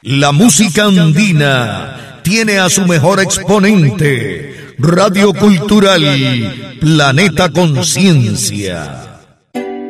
La música andina tiene a su mejor exponente, Radio Cultural Planeta Conciencia.